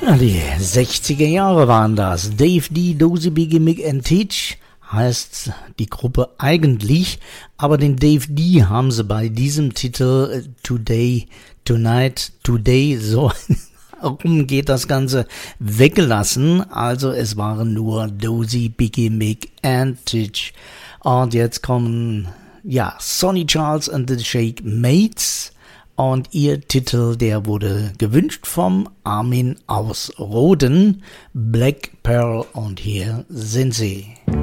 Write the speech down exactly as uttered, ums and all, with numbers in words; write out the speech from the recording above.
Ja, die sechziger Jahre waren das. Dave D, Dozy, Biggie, Mick and Teach heißt die Gruppe eigentlich, aber den Dave D haben sie bei diesem Titel Today, Tonight, Today, so rum geht das Ganze, weggelassen. Also es waren nur Dozy, Biggie, Mick and Teach. Und jetzt kommen, ja, Sonny Charles and the Shake Mates. Und ihr Titel, der wurde gewünscht vom Armin aus Roden, Black Pearl, und hier sind sie.